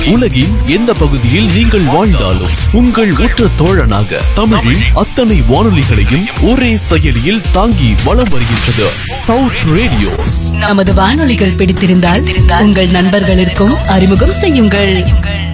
உலகின் எந்த பகுதியில் நீங்கள் வாழ்ந்தாலும் உங்கள் உற்ற தோழனாக தமிழில் அத்தனை வானொலிகளையும் ஒரே செயலியில் தாங்கி வலம் வருகின்றது சவுத் ரேடியோஸ். நமது வானொலிகள் பிடித்திருந்தால் உங்கள் நண்பர்களுக்கும் அறிமுகம் செய்யுங்கள்.